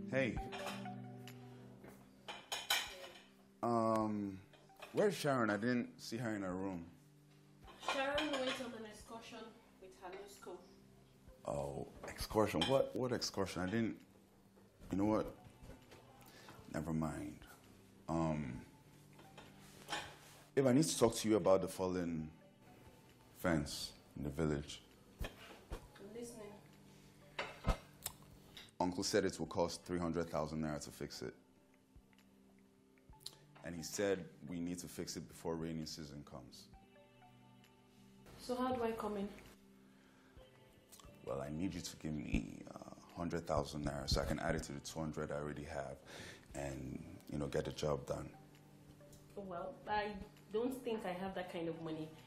Hey. Where's Sharon? I didn't see her in her room. Sharon went on an excursion with her new school. Oh, excursion. What excursion? I didn't. You know what? Never mind. If I need to talk to you about the fallen fence in the village. I'm listening. Uncle said it will cost 300,000 naira to fix it. And he said we need to fix it before rainy season comes. So how do I come in? Well, I need you to give me 100,000 naira so I can add it to the 200 I already have and, get the job done. Well, I don't think I have that kind of money.